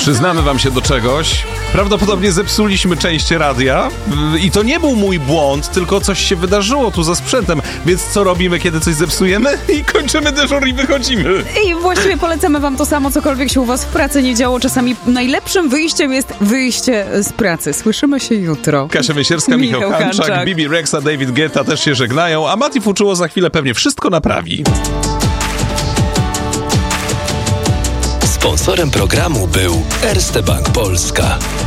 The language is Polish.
Przyznamy wam się do czegoś. Prawdopodobnie zepsuliśmy część radia i to nie był mój błąd, tylko coś się wydarzyło tu za sprzętem. Więc co robimy, kiedy coś zepsujemy? I kończymy dyżur i wychodzimy. I właściwie polecamy wam to samo, cokolwiek się u was w pracy nie działo. Czasami najlepszym wyjściem jest wyjście z pracy. Słyszymy się jutro. Kasia Miesierska, Michał Hanczak, Bibi Rexa, David Guetta też się żegnają, a Mati Fuczuło za chwilę pewnie wszystko naprawi. Sponsorem programu był Erste Bank Polska.